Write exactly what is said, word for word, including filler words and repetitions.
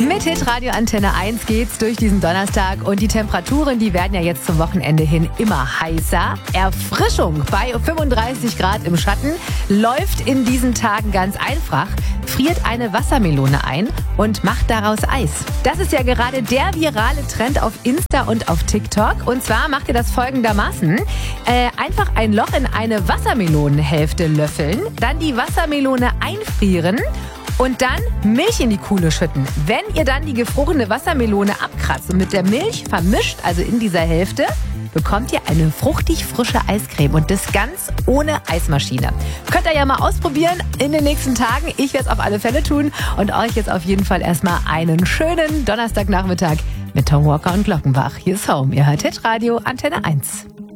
Mit Hitradio Antenne eins geht's durch diesen Donnerstag und die Temperaturen, die werden ja jetzt zum Wochenende hin immer heißer. Erfrischung bei fünfunddreißig Grad im Schatten läuft in diesen Tagen ganz einfach. Friert eine Wassermelone ein und macht daraus Eis. Das ist ja gerade der virale Trend auf Insta und auf TikTok. Und zwar macht ihr das folgendermaßen. Äh, einfach ein Loch in eine Wassermelonenhälfte löffeln, dann die Wassermelone einfrieren und dann Milch in die Kuhle schütten. Wenn ihr dann die gefrorene Wassermelone abkratzt und mit der Milch vermischt, also in dieser Hälfte, bekommt ihr eine fruchtig frische Eiscreme und das ganz ohne Eismaschine. Könnt ihr ja mal ausprobieren in den nächsten Tagen. Ich werde es auf alle Fälle tun und euch jetzt auf jeden Fall erstmal einen schönen Donnerstagnachmittag mit Tom Walker und Glockenbach. Hier ist Home. Ihr hört Hitradio Antenne eins.